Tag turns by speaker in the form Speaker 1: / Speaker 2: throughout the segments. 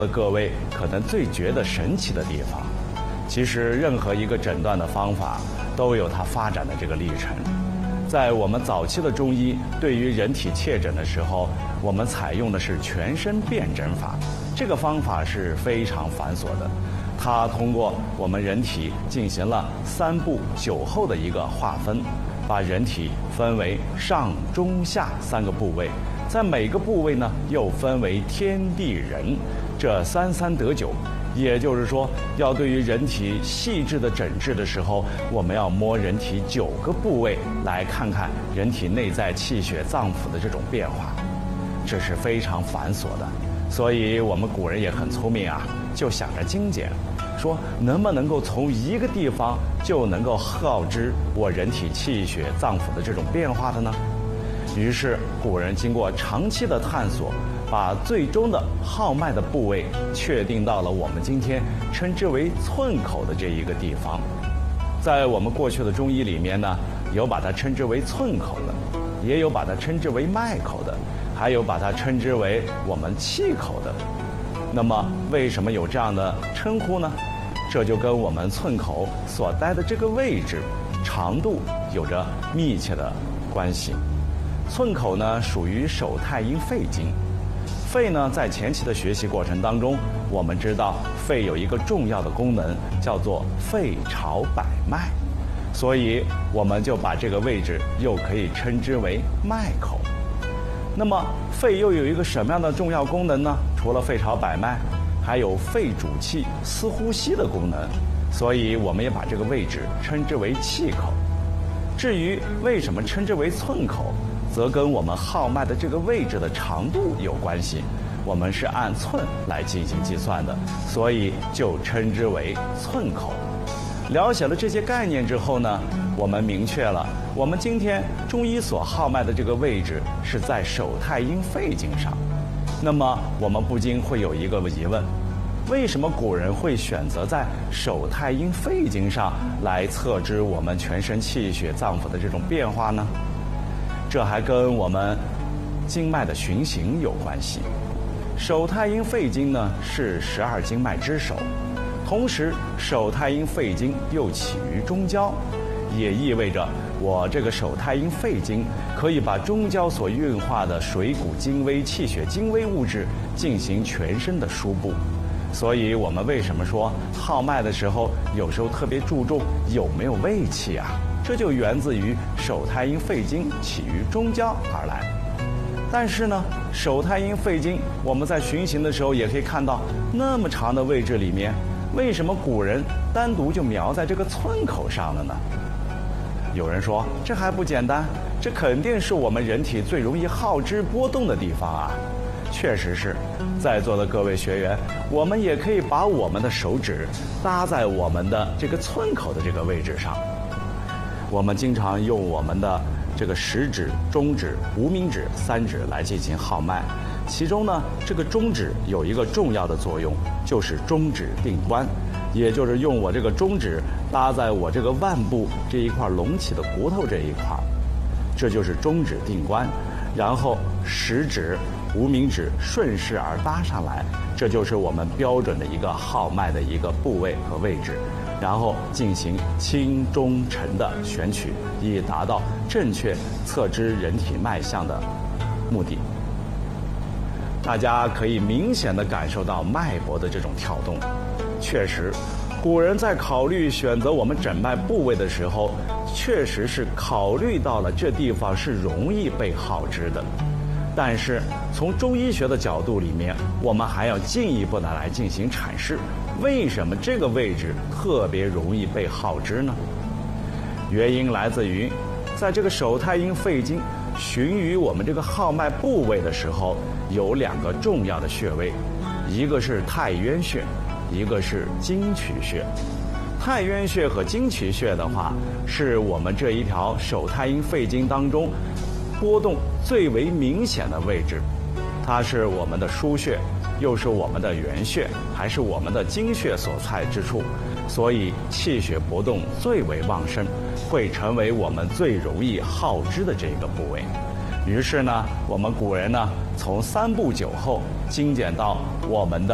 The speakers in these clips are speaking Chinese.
Speaker 1: 各位可能最觉得神奇的地方。其实任何一个诊断的方法都有它发展的这个历程。在我们早期的中医对于人体切诊的时候，我们采用的是全身辨诊法，这个方法是非常繁琐的。它通过我们人体进行了3部9候的一个划分，把人体分为上中下3个部位，在每个部位呢又分为天地人，这3得9。也就是说，要对于人体细致的诊治的时候，我们要摸人体9个部位，来看看人体内在气血脏腑的这种变化，这是非常繁琐的。所以我们古人也很聪明啊，就想着精简，说能不能够从一个地方就能够耗知我人体气血脏腑的这种变化的呢？于是古人经过长期的探索，把最终的号脉的部位确定到了我们今天称之为寸口的这一个地方。在我们过去的中医里面呢，有把它称之为寸口的，也有把它称之为脉口的，还有把它称之为我们气口的。那么为什么有这样的称呼呢？这就跟我们寸口所待的这个位置长度有着密切的关系。寸口呢属于手太阴肺经。肺呢，在前期的学习过程当中，我们知道肺有一个重要的功能，叫做肺朝百脉，所以我们就把这个位置又可以称之为脉口。那么肺又有一个什么样的重要功能呢？除了肺朝百脉，还有肺主气、司呼吸的功能，所以我们也把这个位置称之为气口。至于为什么称之为寸口，则跟我们号脉的这个位置的长度有关系，我们是按寸来进行计算的，所以就称之为寸口。了解了这些概念之后呢，我们明确了我们今天中医所号脉的这个位置是在手太阴肺经上。那么我们不禁会有一个疑问，为什么古人会选择在手太阴肺经上来测知我们全身气血脏腑的这种变化呢？这还跟我们经脉的循行有关系。手太阴肺经呢是12经脉之首，同时手太阴肺经又起于中焦，也意味着我这个手太阴肺经可以把中焦所运化的水谷精微、气血精微物质进行全身的输布。所以我们为什么说号脉的时候有时候特别注重有没有胃气啊？这就源自于手太阴肺经起于中焦而来。但是呢，手太阴肺经我们在循行的时候也可以看到，那么长的位置里面，为什么古人单独就描在这个寸口上了呢？有人说这还不简单，这肯定是我们人体最容易耗脂波动的地方啊。确实是，在座的各位学员，我们也可以把我们的手指搭在我们的这个寸口的这个位置上。我们经常用我们的这个食指、中指、无名指3指来进行号脉，其中呢，这个中指有一个重要的作用，就是中指定关，也就是用我这个中指搭在我这个腕部这一块隆起的骨头这一块，这就是中指定关。然后食指、无名指顺势而搭上来，这就是我们标准的一个号脉的一个部位和位置。然后进行轻中沉的选取，以达到正确测知人体脉象的目的。大家可以明显地感受到脉搏的这种跳动。确实，古人在考虑选择我们诊脉部位的时候，确实是考虑到了这地方是容易被耗脂的。但是从中医学的角度里面，我们还要进一步的来进行阐释，为什么这个位置特别容易被耗脂呢？原因来自于，在这个手太阴肺经循于我们这个号脉部位的时候，有2个重要的穴位，一个是太渊穴，一个是经渠穴。太渊穴和经渠穴的话，是我们这一条手太阴肺经当中波动最为明显的位置，它是我们的腧穴，又是我们的原穴，还是我们的经穴所在之处，所以气血波动最为旺盛，会成为我们最容易耗脂的这个部位。于是呢，我们古人呢，从3部9候精简到我们的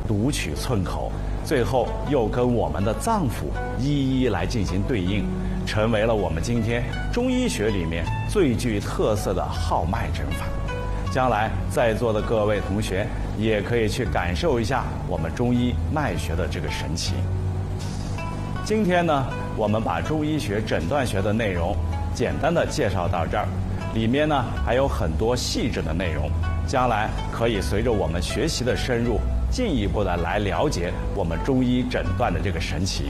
Speaker 1: 读取寸口，最后又跟我们的脏腑一一来进行对应，成为了我们今天中医学里面最具特色的号脉诊法。将来在座的各位同学也可以去感受一下我们中医脉学的这个神奇。今天呢，我们把中医学诊断学的内容简单的介绍到这儿，里面呢还有很多细致的内容，将来可以随着我们学习的深入，进一步的来了解我们中医诊断的这个神奇。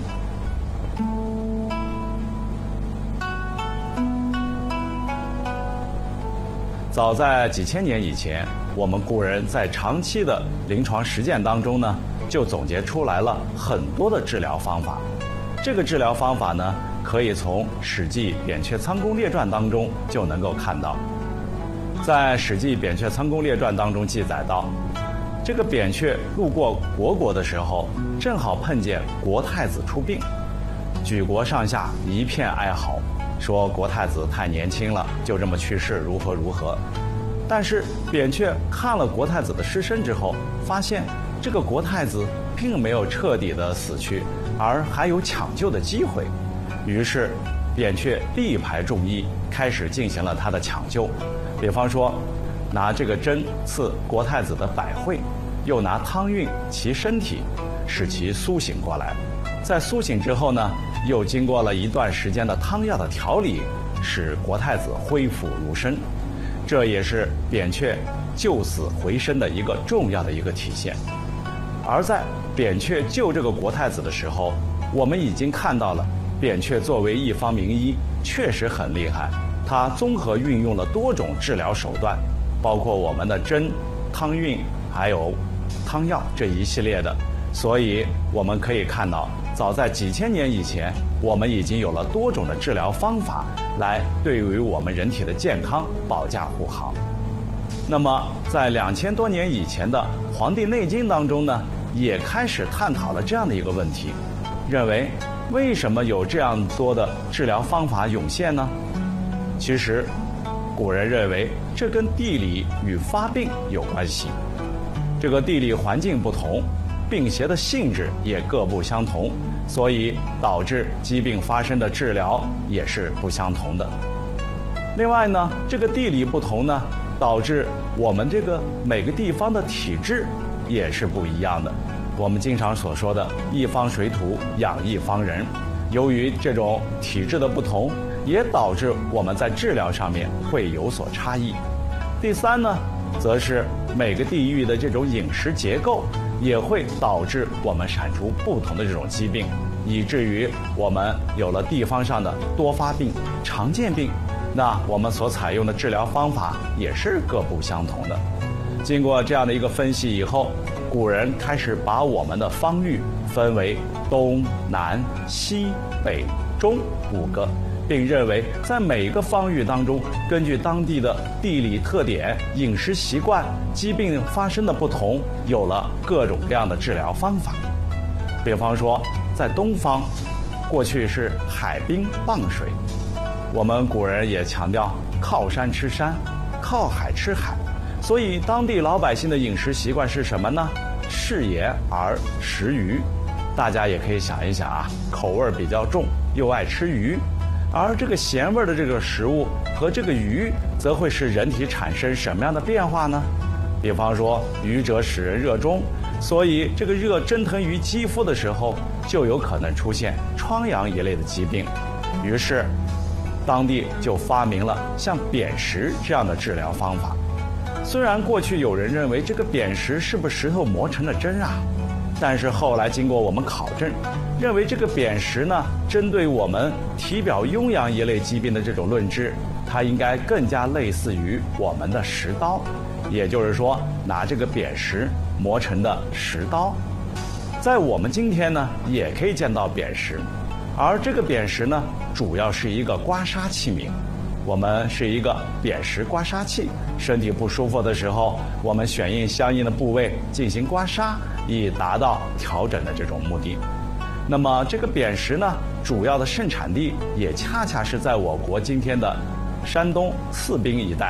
Speaker 1: 早在几千年以前，我们古人在长期的临床实践当中呢，就总结出来了很多的治疗方法。这个治疗方法呢，可以从《史记·扁鹊仓公列传》当中就能够看到。在《史记·扁鹊仓公列传》当中记载到，这个扁鹊路过国的时候，正好碰见国太子出殡，举国上下一片哀嚎，说国太子太年轻了，就这么去世，如何如何。但是扁鹊看了国太子的尸身之后，发现这个国太子并没有彻底的死去，而还有抢救的机会。于是扁鹊力排众议，开始进行了他的抢救。比方说，拿这个针刺国太子的百会，又拿汤运其身体，使其苏醒过来。在苏醒之后呢，又经过了一段时间的汤药的调理，使国太子恢复如生。这也是扁鹊救死回生的一个重要的一个体现。而在扁鹊救这个国太子的时候，我们已经看到了扁鹊作为一方名医确实很厉害，他综合运用了多种治疗手段，包括我们的针、汤运还有汤药这一系列的。所以我们可以看到，早在几千年以前，我们已经有了多种的治疗方法来对于我们人体的健康保驾护航。那么在2000多年以前的《黄帝内经》当中呢，也开始探讨了这样的一个问题，认为为什么有这样多的治疗方法涌现呢？其实古人认为这跟地理与发病有关系，这个地理环境不同，病邪的性质也各不相同，所以导致疾病发生的治疗也是不相同的。另外呢，这个地理不同呢，导致我们这个每个地方的体质也是不一样的。我们经常所说的一方水土养一方人，由于这种体质的不同，也导致我们在治疗上面会有所差异。第三呢，则是每个地域的这种饮食结构也会导致我们产出不同的这种疾病，以至于我们有了地方上的多发病、常见病，那我们所采用的治疗方法也是各不相同的。经过这样的一个分析以后，古人开始把我们的方域分为东南西北中5个，并认为在每一个方域当中，根据当地的地理特点、饮食习惯、疾病发生的不同，有了各种各样的治疗方法。比方说在东方，过去是海滨傍水，我们古人也强调靠山吃山，靠海吃海，所以当地老百姓的饮食习惯是什么呢？适盐而食鱼。大家也可以想一想啊，口味比较重，又爱吃鱼，而这个咸味的这个食物和这个鱼，则会使人体产生什么样的变化呢？比方说鱼者使人热中，所以这个热蒸腾于肌肤的时候，就有可能出现疮疡一类的疾病。于是当地就发明了像砭石这样的治疗方法。虽然过去有人认为这个砭石是不是石头磨成的针啊，但是后来经过我们考证，认为这个砭石呢，针对我们体表痈疡一类疾病的这种论治，它应该更加类似于我们的石刀，也就是说拿这个砭石磨成的石刀。在我们今天呢，也可以见到砭石，而这个砭石呢，主要是一个刮痧器皿。我们是一个砭石刮痧器，身体不舒服的时候，我们选用相应的部位进行刮痧，以达到调整的这种目的。那么这个砭石呢，主要的盛产地也恰恰是在我国今天的山东泗滨一带，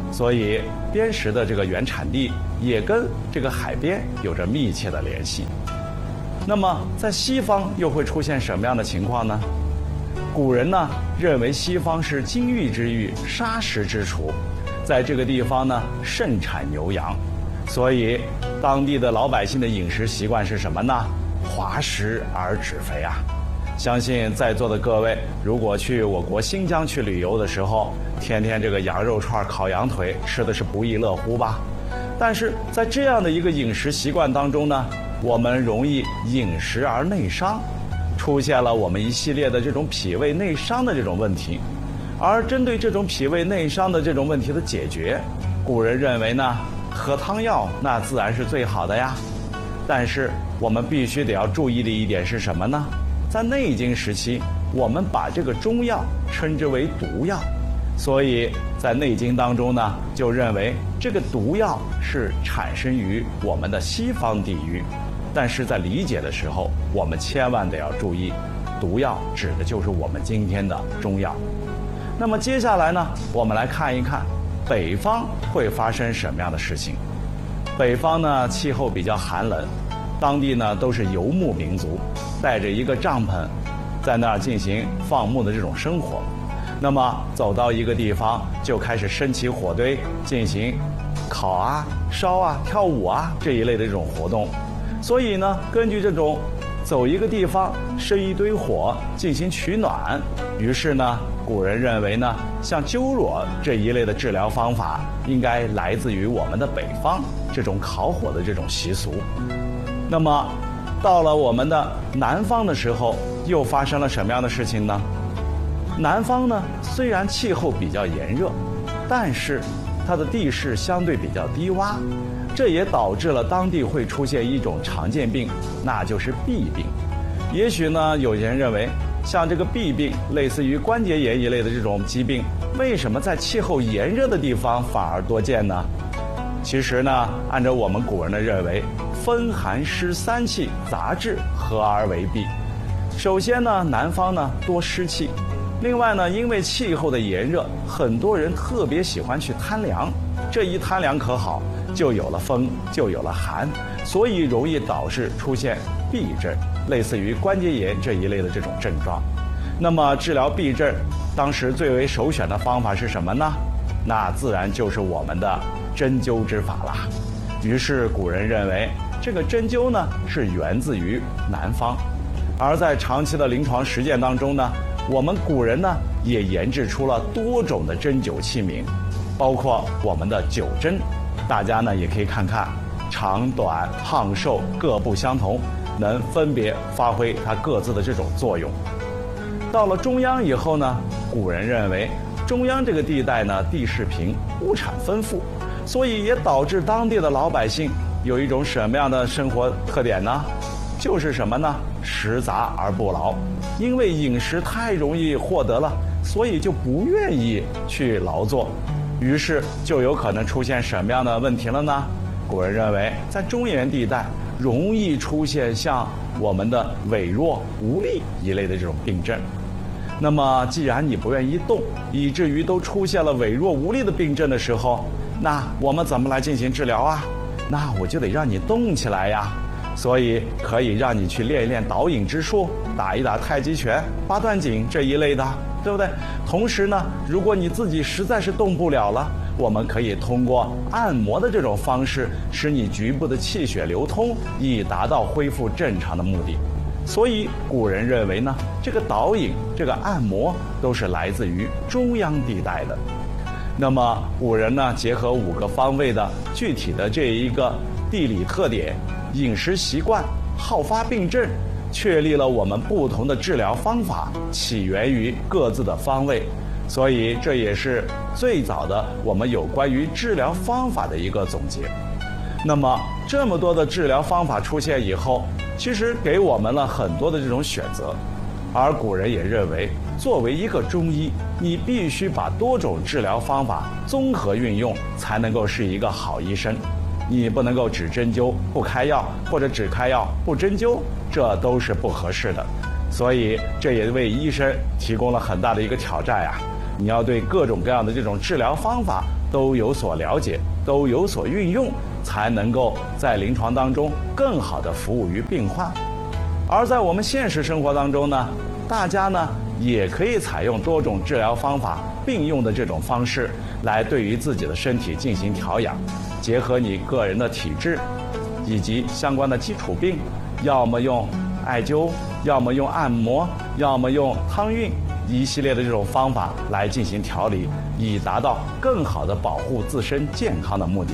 Speaker 1: 所以砭石的这个原产地也跟这个海边有着密切的联系。那么在西方又会出现什么样的情况呢？古人呢认为西方是金玉之域，砂石之处，在这个地方呢盛产牛羊，所以当地的老百姓的饮食习惯是什么呢？滑食而止肥啊。相信在座的各位，如果去我国新疆去旅游的时候，天天这个羊肉串、烤羊腿吃的是不亦乐乎吧？但是在这样的一个饮食习惯当中呢，我们容易饮食而内伤，出现了我们一系列的这种脾胃内伤的这种问题。而针对这种脾胃内伤的这种问题的解决，古人认为呢，喝汤药那自然是最好的呀。但是我们必须得要注意的一点是什么呢？在内经时期，我们把这个中药称之为毒药，所以在内经当中呢，就认为这个毒药是产生于我们的西方地域。但是在理解的时候，我们千万得要注意，毒药指的就是我们今天的中药。那么接下来呢，我们来看一看北方会发生什么样的事情。北方呢，气候比较寒冷，当地呢都是游牧民族，带着一个帐篷，在那儿进行放牧的这种生活。那么走到一个地方，就开始升起火堆，进行烤啊、烧啊、跳舞啊这一类的这种活动。所以呢，根据这种走一个地方生一堆火进行取暖，于是呢，古人认为呢，像灸痧这一类的治疗方法应该来自于我们的北方这种烤火的这种习俗。那么到了我们的南方的时候，又发生了什么样的事情呢？南方呢，虽然气候比较炎热，但是它的地势相对比较低洼，这也导致了当地会出现一种常见病，那就是痹病。也许呢，有人认为像这个痹病类似于关节炎一类的这种疾病，为什么在气候炎热的地方反而多见呢？其实呢，按照我们古人的认为，风寒湿三气杂质合而为痹。首先呢，南方呢多湿气，另外呢，因为气候的炎热，很多人特别喜欢去贪凉，这一贪凉可好，就有了风，就有了寒，所以容易导致出现痹症，类似于关节炎这一类的这种症状。那么治疗痹症，当时最为首选的方法是什么呢？那自然就是我们的针灸之法啦。于是古人认为，这个针灸呢是源自于南方。而在长期的临床实践当中呢，我们古人呢也研制出了多种的针灸器皿，包括我们的灸针。大家呢也可以看看，长短胖瘦各不相同，能分别发挥它各自的这种作用。到了中央以后呢，古人认为中央这个地带呢地势平，物产丰富，所以也导致当地的老百姓有一种什么样的生活特点呢？就是什么呢？食杂而不劳。因为饮食太容易获得了，所以就不愿意去劳作，于是就有可能出现什么样的问题了呢？古人认为，在中原地带容易出现像我们的痿弱、无力一类的这种病症。那么既然你不愿意动，以至于都出现了痿弱无力的病症的时候，那我们怎么来进行治疗啊？那我就得让你动起来呀。所以可以让你去练一练导引之术，打一打太极拳、八段锦这一类的，对不对？同时呢，如果你自己实在是动不了了，我们可以通过按摩的这种方式，使你局部的气血流通，以达到恢复正常的目的。所以古人认为呢，这个导引、这个按摩都是来自于中央地带的。那么古人呢，结合5个方位的具体的这一个地理特点、饮食习惯、好发病症，确立了我们不同的治疗方法，起源于各自的方位。所以这也是最早的我们有关于治疗方法的一个总结。那么这么多的治疗方法出现以后，其实给我们了很多的这种选择。而古人也认为，作为一个中医，你必须把多种治疗方法综合运用，才能够是一个好医生。你不能够只针灸不开药，或者只开药不针灸，这都是不合适的。所以这也为医生提供了很大的一个挑战呀。你要对各种各样的这种治疗方法都有所了解，都有所运用，才能够在临床当中更好地服务于病患。而在我们现实生活当中呢，大家呢也可以采用多种治疗方法并用的这种方式，来对于自己的身体进行调养，结合你个人的体质以及相关的基础病，要么用艾灸，要么用按摩，要么用汤运，一系列的这种方法来进行调理，以达到更好的保护自身健康的目的。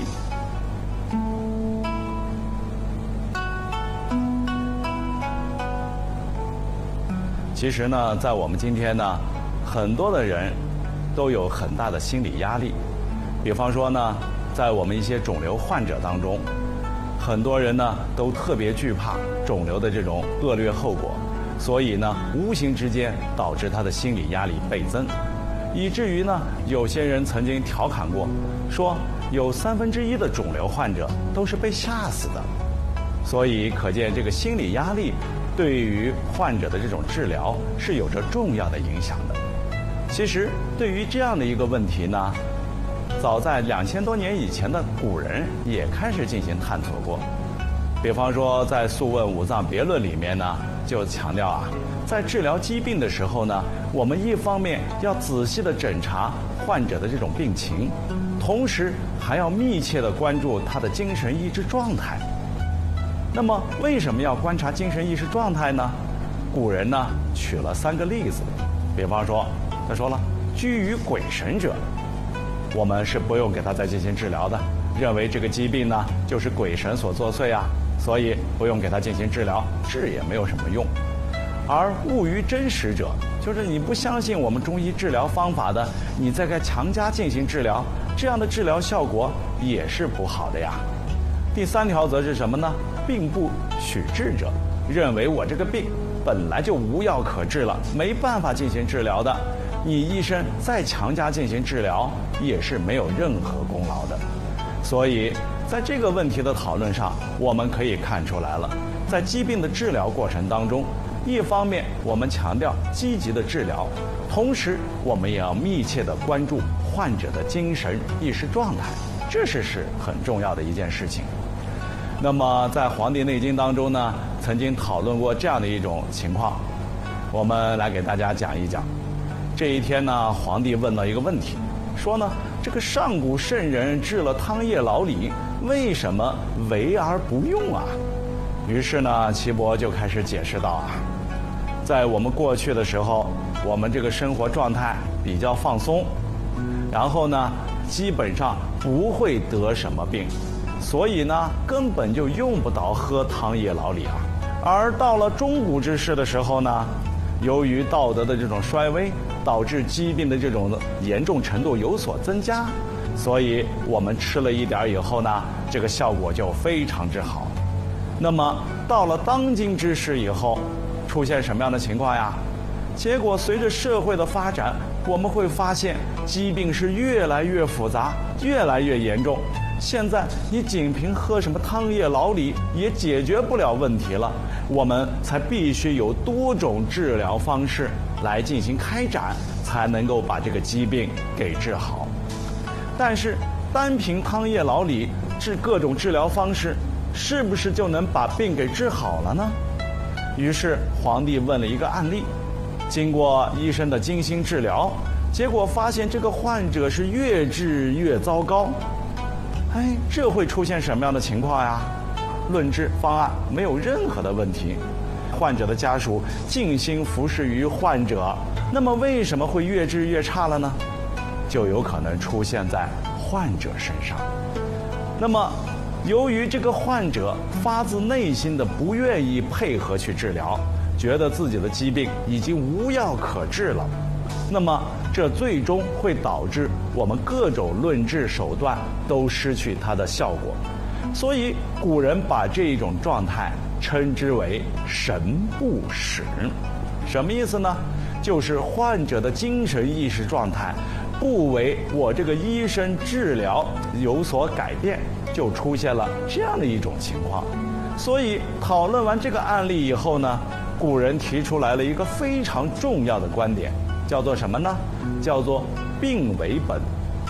Speaker 1: 其实呢，在我们今天呢，很多的人都有很大的心理压力。比方说呢，在我们一些肿瘤患者当中，很多人呢都特别惧怕肿瘤的这种恶劣后果，所以呢，无形之间导致他的心理压力倍增，以至于呢，有些人曾经调侃过，说有1/3的肿瘤患者都是被吓死的。所以可见这个心理压力对于患者的这种治疗是有着重要的影响的。其实对于这样的一个问题呢，早在2000多年以前的古人也开始进行探索过。比方说在《素问·五脏别论》里面呢，就强调啊，在治疗疾病的时候呢，我们一方面要仔细地诊查患者的这种病情，同时还要密切地关注他的精神意志状态。那么为什么要观察精神意识状态呢？古人呢举了3个例子。比方说他说了，居于鬼神者，我们是不用给他再进行治疗的，认为这个疾病呢就是鬼神所作祟啊，所以不用给他进行治疗，治也没有什么用。而误于真实者，就是你不相信我们中医治疗方法的，你再该强加进行治疗，这样的治疗效果也是不好的呀。第3条则是什么呢？病不许治者，认为我这个病本来就无药可治了，没办法进行治疗的，你医生再强加进行治疗也是没有任何功劳的。所以在这个问题的讨论上，我们可以看出来了，在疾病的治疗过程当中，一方面我们强调积极的治疗，同时我们也要密切地关注患者的精神意识状态，这是很重要的一件事情。那么在《黄帝内经》当中呢，曾经讨论过这样的一种情况，我们来给大家讲一讲。这一天呢，皇帝问了一个问题，说呢，这个上古圣人治了汤液老李，为什么为而不用啊？于是呢，岐伯就开始解释道啊，在我们过去的时候，我们这个生活状态比较放松，然后呢，基本上不会得什么病，所以呢，根本就用不着喝汤液老李啊。而到了中古之世的时候呢，由于道德的这种衰微，导致疾病的这种严重程度有所增加，所以我们吃了一点以后呢，这个效果就非常之好。那么到了当今之世以后，出现什么样的情况呀？结果随着社会的发展，我们会发现疾病是越来越复杂，越来越严重。现在你仅凭喝什么汤液老李也解决不了问题了，我们才必须有多种治疗方式来进行开展，才能够把这个疾病给治好。但是单凭汤液老李治各种治疗方式，是不是就能把病给治好了呢？于是皇帝问了一个案例，经过医生的精心治疗，结果发现这个患者是越治越糟糕。这会出现什么样的情况呀？论治方案没有任何的问题，患者的家属尽心服侍于患者，那么为什么会越治越差了呢？就有可能出现在患者身上。那么由于这个患者发自内心的不愿意配合去治疗，觉得自己的疾病已经无药可治了，那么这最终会导致我们各种论治手段都失去它的效果。所以古人把这种状态称之为神不使。什么意思呢？就是患者的精神意识状态不为我这个医生治疗有所改变，就出现了这样的一种情况。所以讨论完这个案例以后呢，古人提出来了一个非常重要的观点，叫做什么呢？叫做病为本，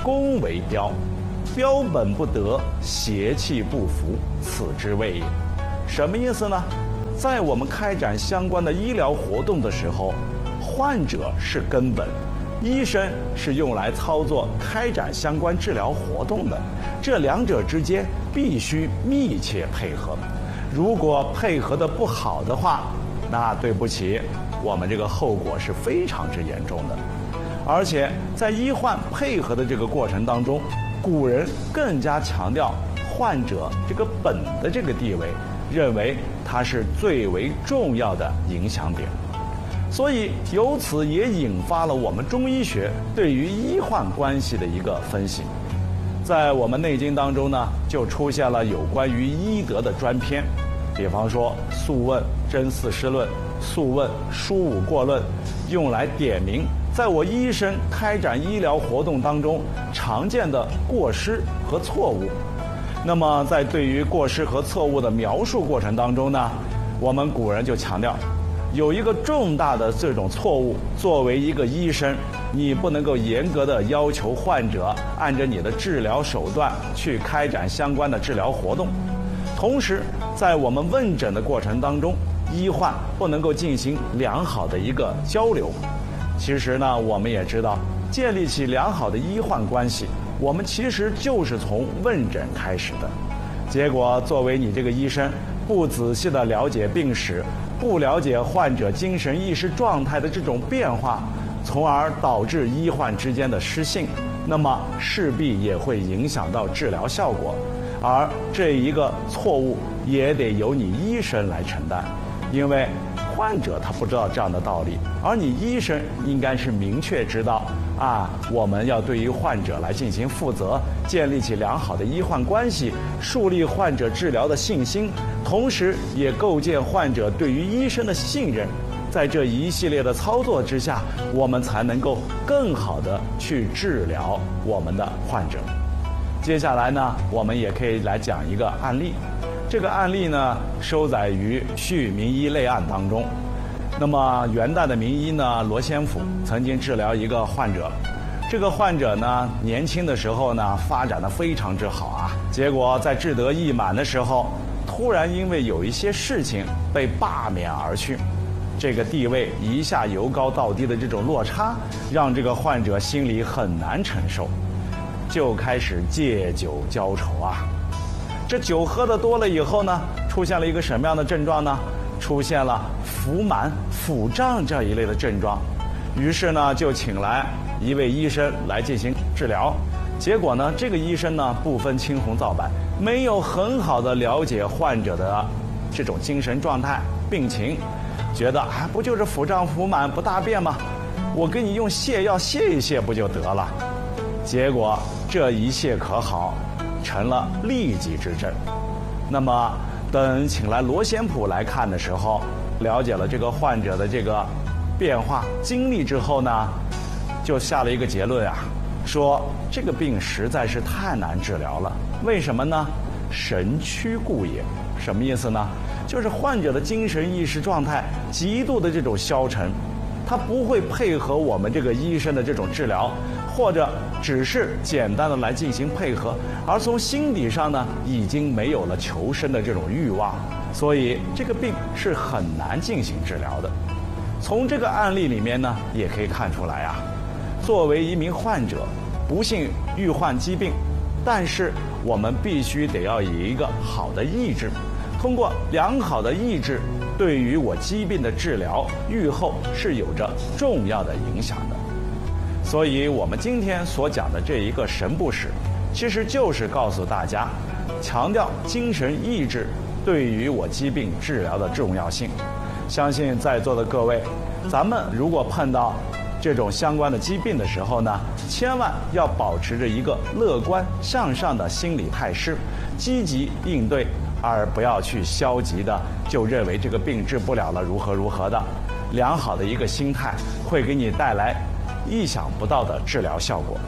Speaker 1: 攻为标，标本不得，邪气不服，此之谓也。什么意思呢？在我们开展相关的医疗活动的时候，患者是根本，医生是用来操作开展相关治疗活动的，这两者之间必须密切配合。如果配合的不好的话，那对不起，我们这个后果是非常之严重的。而且在医患配合的这个过程当中，古人更加强调患者这个本的这个地位，认为它是最为重要的影响点。所以由此也引发了我们中医学对于医患关系的一个分析。在我们《内经》当中呢，就出现了有关于医德的专篇，比方说《素问·真四诗论》《素问·书五过论》，用来点明在我医生开展医疗活动当中常见的过失和错误。那么在对于过失和错误的描述过程当中呢，我们古人就强调，有一个重大的这种错误，作为一个医生，你不能够严格的要求患者按着你的治疗手段去开展相关的治疗活动。同时在我们问诊的过程当中，医患不能够进行良好的一个交流。其实呢，我们也知道，建立起良好的医患关系，我们其实就是从问诊开始的。结果作为你这个医生，不仔细的了解病史，不了解患者精神意识状态的这种变化，从而导致医患之间的失信，那么势必也会影响到治疗效果。而这一个错误也得由你医生来承担，因为患者他不知道这样的道理，而你医生应该是明确知道我们要对于患者来进行负责，建立起良好的医患关系，树立患者治疗的信心，同时也构建患者对于医生的信任。在这一系列的操作之下，我们才能够更好的去治疗我们的患者。接下来呢，我们也可以来讲一个案例。这个案例呢，收载于《续名医类案》当中。那么元代的名医呢，罗先甫曾经治疗一个患者。这个患者呢，年轻的时候呢，发展得非常之好啊。结果在志得意满的时候，突然因为有一些事情被罢免而去。这个地位一下由高到低的这种落差，让这个患者心里很难承受，就开始借酒浇愁啊。这酒喝得多了以后呢，出现了一个什么样的症状呢？出现了腹满、腹胀这一类的症状。于是呢，就请来一位医生来进行治疗。结果呢，这个医生呢，不分青红皂白，没有很好的了解患者的这种精神状态、病情，觉得不就是腹胀、腹满、不大便吗？我给你用泻药泻一泻不就得了？结果这一泻可好，成了痢疾之症。那么等请来罗先甫来看的时候，了解了这个患者的这个变化经历之后呢，就下了一个结论说这个病实在是太难治疗了。为什么呢？神曲故也。什么意思呢？就是患者的精神意识状态极度的这种消沉，他不会配合我们这个医生的这种治疗，或者只是简单的来进行配合，而从心底上呢，已经没有了求生的这种欲望，所以这个病是很难进行治疗的。从这个案例里面呢，也可以看出来作为一名患者，不幸遇患疾病，但是我们必须得要以一个好的意志，通过良好的意志，对于我疾病的治疗预后是有着重要的影响的。所以我们今天所讲的这一个神部史，其实就是告诉大家，强调精神意志对于我疾病治疗的重要性。相信在座的各位，咱们如果碰到这种相关的疾病的时候呢，千万要保持着一个乐观向上的心理态势，积极应对，而不要去消极的就认为这个病治不了了如何如何的。良好的一个心态会给你带来意想不到的治疗效果。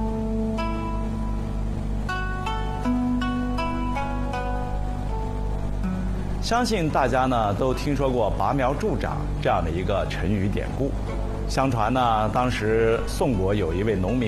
Speaker 1: 相信大家呢都听说过拔苗助长这样的一个成语典故。相传呢，当时宋国有一位农民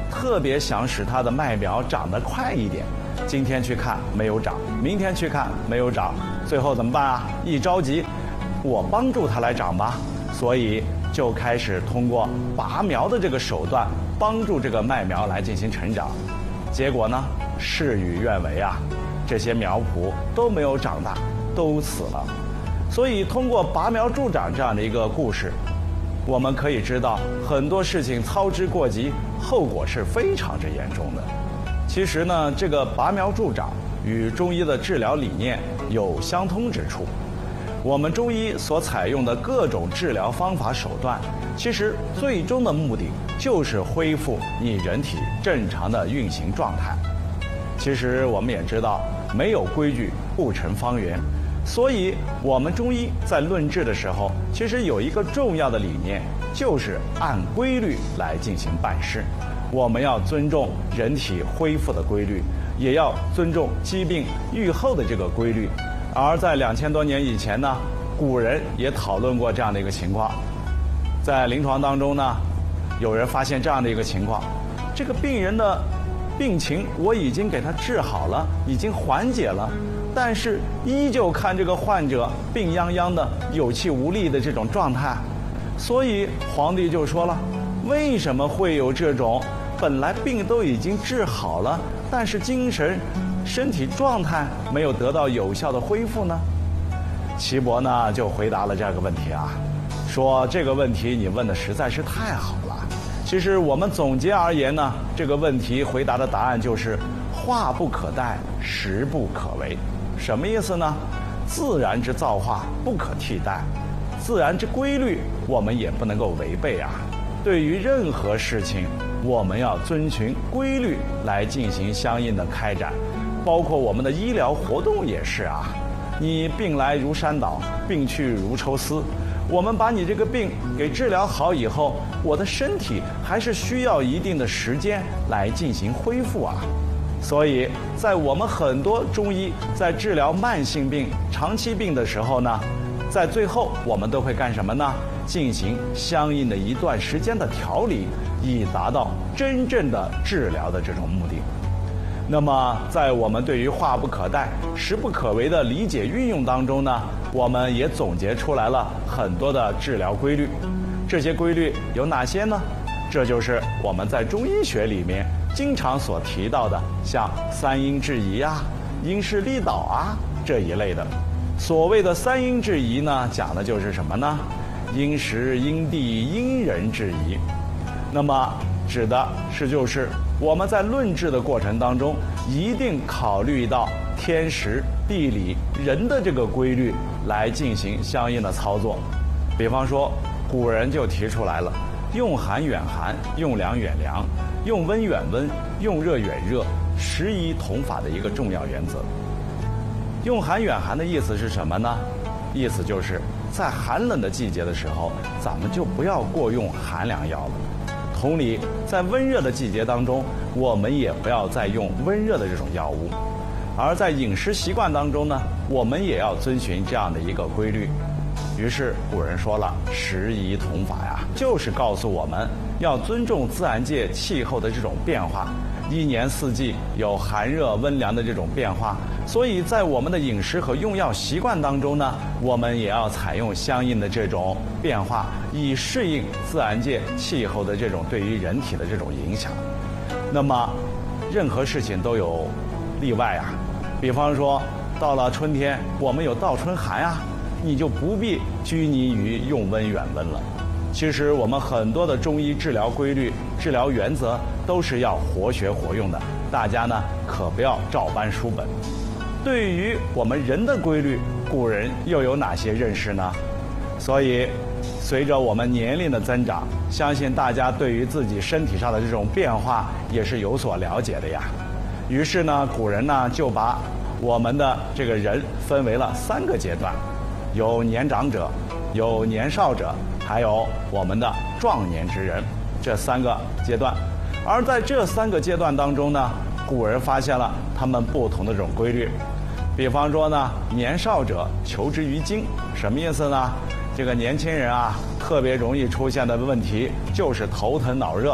Speaker 1: 特别想使它的麦苗长得快一点。今天去看没有长，明天去看没有长，最后怎么办啊？一着急，我帮助它来长吧。所以就开始通过拔苗的这个手段，帮助这个麦苗来进行成长。结果呢，事与愿违啊，这些苗圃都没有长大，都死了。所以通过拔苗助长这样的一个故事，我们可以知道很多事情操之过急，后果是非常之严重的。其实呢，这个拔苗助长与中医的治疗理念有相通之处。我们中医所采用的各种治疗方法手段，其实最终的目的就是恢复你人体正常的运行状态。其实我们也知道，没有规矩不成方圆，所以我们中医在论治的时候，其实有一个重要的理念，就是按规律来进行办事。我们要尊重人体恢复的规律，也要尊重疾病愈后的这个规律。而在2000多年以前呢，古人也讨论过这样的一个情况。在临床当中呢，有人发现这样的一个情况：这个病人的病情我已经给他治好了，已经缓解了，但是依旧看这个患者病殃殃的、有气无力的这种状态。所以皇帝就说了，为什么会有这种本来病都已经治好了，但是精神身体状态没有得到有效的恢复呢？岐伯呢就回答了这个问题啊，说这个问题你问的实在是太好了。其实我们总结而言呢，这个问题回答的答案就是化不可代，时不可为。什么意思呢？自然之造化不可替代，自然之规律我们也不能够违背啊。对于任何事情，我们要遵循规律来进行相应的开展，包括我们的医疗活动也是啊。你病来如山倒，病去如抽丝。我们把你这个病给治疗好以后，我的身体还是需要一定的时间来进行恢复啊。所以在我们很多中医在治疗慢性病、长期病的时候呢，在最后我们都会干什么呢？进行相应的一段时间的调理，以达到真正的治疗的这种目的。那么在我们对于化不可代，时不可为的理解运用当中呢，我们也总结出来了很多的治疗规律。这些规律有哪些呢？这就是我们在中医学里面经常所提到的，像三阴治宜啊、因势利导啊这一类的。所谓的三阴治宜呢，讲的就是什么呢？因时、因地、因人治宜。那么指的是就是我们在论治的过程当中，一定考虑到天时、地理、人的这个规律来进行相应的操作。比方说，古人就提出来了，用寒远寒，用凉远凉，用温远温，用热远热，时宜同法的一个重要原则。用寒远寒的意思是什么呢？意思就是在寒冷的季节的时候，咱们就不要过用寒凉药了。同理，在温热的季节当中，我们也不要再用温热的这种药物。而在饮食习惯当中呢，我们也要遵循这样的一个规律。于是古人说了，时宜同法呀，就是告诉我们要尊重自然界气候的这种变化，一年四季有寒热温凉的这种变化，所以在我们的饮食和用药习惯当中呢，我们也要采用相应的这种变化，以适应自然界气候的这种对于人体的这种影响。那么任何事情都有例外啊，比方说到了春天，我们有倒春寒啊，你就不必拘泥于用温远温了。其实我们很多的中医治疗规律、治疗原则都是要活学活用的，大家呢可不要照搬书本。对于我们人的规律，古人又有哪些认识呢？所以随着我们年龄的增长，相信大家对于自己身体上的这种变化也是有所了解的呀。于是呢，古人呢就把我们的这个人分为了3个阶段，有年长者，有年少者，还有我们的壮年之人，这3个阶段。而在这3个阶段当中呢，古人发现了他们不同的这种规律。比方说呢，年少者求之于精，什么意思呢？这个年轻人啊，特别容易出现的问题就是头疼脑热，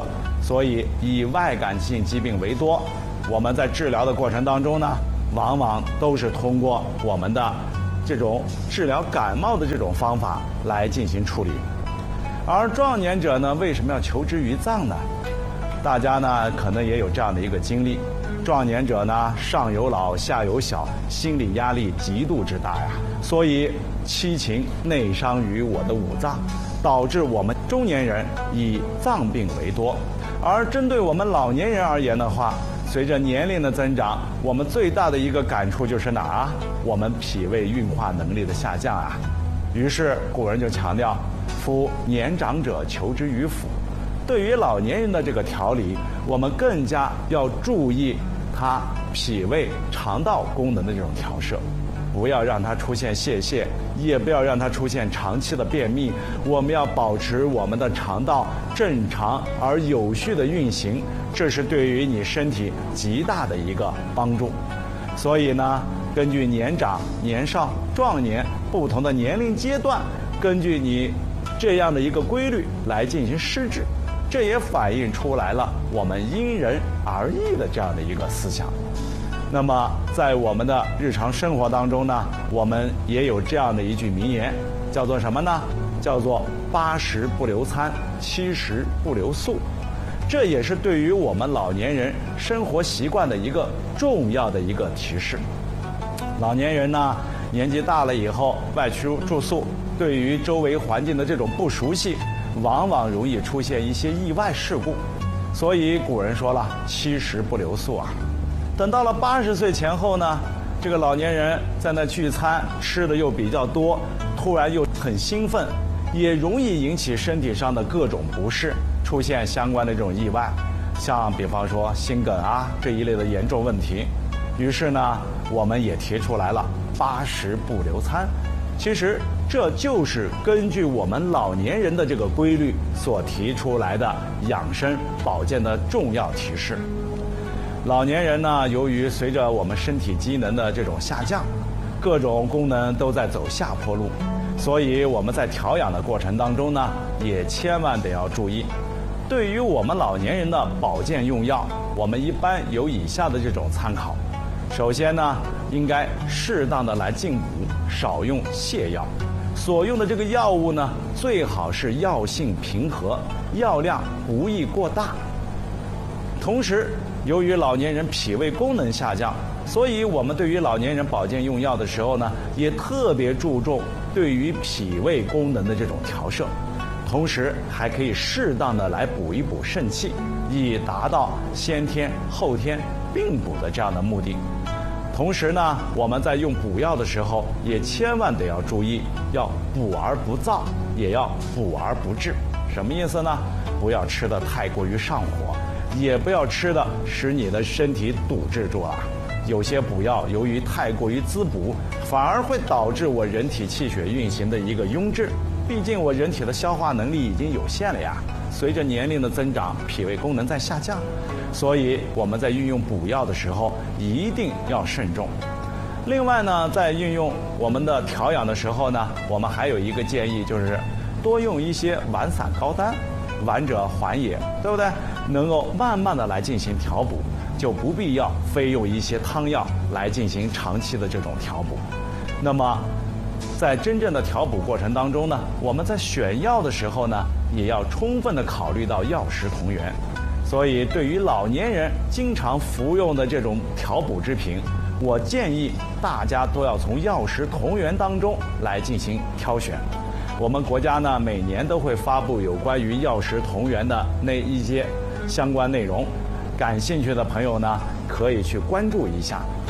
Speaker 1: 所以以外感性疾病为多。我们在治疗的过程当中呢，往往都是通过我们的这种治疗感冒的这种方法来进行处理。而壮年者呢，为什么要求之于脏呢？大家呢可能也有这样的一个经历，壮年者呢上有老下有小，心理压力极度之大呀，所以七情内伤于我的五脏，导致我们中年人以脏病为多。而针对我们老年人而言的话，随着年龄的增长，我们最大的一个感触就是哪儿啊？我们脾胃运化能力的下降啊。于是古人就强调，夫年长者求之于腑。对于老年人的这个调理，我们更加要注意他脾胃肠道功能的这种调摄，不要让它出现泄泻，也不要让它出现长期的便秘。我们要保持我们的肠道正常而有序的运行，这是对于你身体极大的一个帮助。所以呢，根据年长、年少、壮年不同的年龄阶段，根据你这样的一个规律来进行施治，这也反映出来了我们因人而异的这样的一个思想。那么在我们的日常生活当中呢，我们也有这样的一句名言，叫做什么呢？叫做80不留餐，70不留宿。这也是对于我们老年人生活习惯的一个重要的一个提示。老年人呢，年纪大了以后外出住宿，对于周围环境的这种不熟悉，往往容易出现一些意外事故。所以古人说了，70不留宿啊。等到了80岁前后呢，这个老年人在那聚餐，吃的又比较多，突然又很兴奋，也容易引起身体上的各种不适，出现相关的这种意外，像比方说心梗啊这一类的严重问题。于是呢，我们也提出来了80不留餐。其实这就是根据我们老年人的这个规律所提出来的养生保健的重要提示。老年人呢，由于随着我们身体机能的这种下降，各种功能都在走下坡路，所以我们在调养的过程当中呢，也千万得要注意。对于我们老年人的保健用药，我们一般有以下的这种参考。首先呢，应该适当的来进补，少用泻药。所用的这个药物呢，最好是药性平和，药量不宜过大。同时，由于老年人脾胃功能下降，所以我们对于老年人保健用药的时候呢，也特别注重对于脾胃功能的这种调摄，同时还可以适当的来补一补肾气，以达到先天后天并补的这样的目的。同时呢，我们在用补药的时候，也千万得要注意，要补而不燥，也要补而不滞。什么意思呢？不要吃得太过于上火，也不要吃的使你的身体堵滞住了。有些补药由于太过于滋补，反而会导致我人体气血运行的一个壅滞。毕竟我人体的消化能力已经有限了呀，随着年龄的增长，脾胃功能在下降，所以我们在运用补药的时候一定要慎重。另外呢，在运用我们的调养的时候呢，我们还有一个建议，就是多用一些丸散膏丹，丸者缓也，对不对？能够慢慢的来进行调补，就不必要非用一些汤药来进行长期的这种调补。那么在真正的调补过程当中呢，我们在选药的时候呢，也要充分的考虑到药食同源。所以对于老年人经常服用的这种调补之品，我建议大家都要从药食同源当中来进行挑选。我们国家呢，每年都会发布有关于药食同源的那一些相关内容，感兴趣的朋友呢，可以去关注一下。